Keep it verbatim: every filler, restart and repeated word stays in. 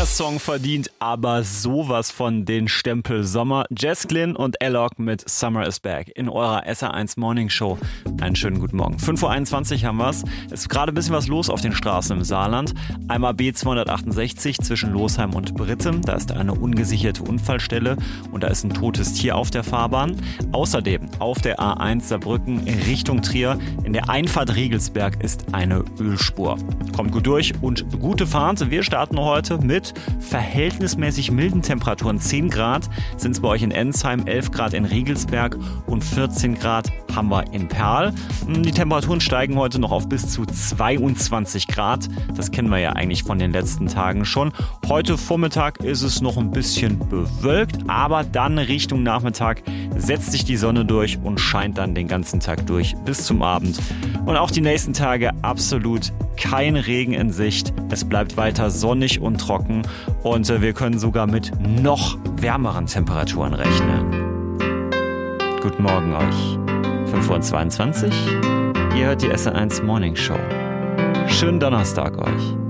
Song verdient aber sowas von den Stempel Sommer. Jess Glynn und Alok mit Summer is Back in eurer S R eins Morning Show. Einen schönen guten Morgen. fünf Uhr einundzwanzig haben wir's. Es ist gerade ein bisschen was los auf den Straßen im Saarland. Einmal B zweihundertachtundsechzig zwischen Losheim und Brittem. Da ist eine ungesicherte Unfallstelle und da ist ein totes Tier auf der Fahrbahn. Außerdem auf der A eins Saarbrücken Richtung Trier in der Einfahrt Riegelsberg ist eine Ölspur. Kommt gut durch und gute Fahrt. Wir starten heute mit verhältnismäßig milden Temperaturen. zehn Grad sind es bei euch in Ensheim, elf Grad in Riegelsberg und vierzehn Grad haben wir in Perl. Die Temperaturen steigen heute noch auf bis zu zweiundzwanzig Grad. Das kennen wir ja eigentlich von den letzten Tagen schon. Heute Vormittag ist es noch ein bisschen bewölkt, aber dann Richtung Nachmittag setzt sich die Sonne durch und scheint dann den ganzen Tag durch bis zum Abend. Und auch die nächsten Tage absolut kein Regen in Sicht. Es bleibt weiter sonnig und trocken und wir können sogar mit noch wärmeren Temperaturen rechnen. Guten Morgen euch. fünf Uhr zweiundzwanzig. Ihr hört die S R eins Morning Show. Schönen Donnerstag euch.